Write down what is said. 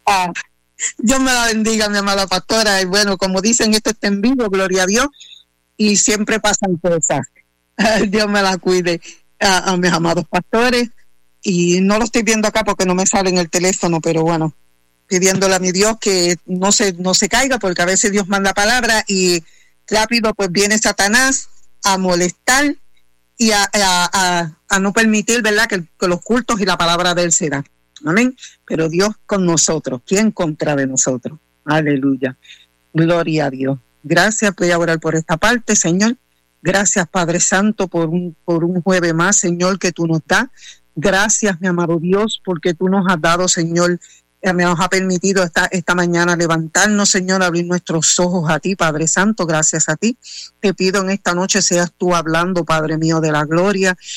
Ah, Dios me la bendiga, mi amada pastora. Y bueno, como dicen, esto está en vivo, gloria a Dios, y siempre pasan cosas. Dios me la cuide a mis amados pastores. Y no lo estoy viendo acá porque no me sale en el teléfono, pero bueno, pidiéndole a mi Dios que no se caiga, porque a veces Dios manda palabra y rápido pues viene Satanás a molestar y a no permitir, ¿verdad?, que los cultos y la palabra de Él se dan. Amén. Pero Dios con nosotros, ¿quién contra de nosotros? Aleluya. Gloria a Dios. Gracias, voy a orar por esta parte, Señor. Gracias, Padre Santo, por un jueves más, Señor, que tú nos das. Gracias, mi amado Dios, porque tú nos has dado, Señor, nos ha permitido esta mañana levantarnos, Señor, abrir nuestros ojos a ti, Padre Santo, gracias a ti. Te pido en esta noche seas tú hablando, Padre mío, de la gloria,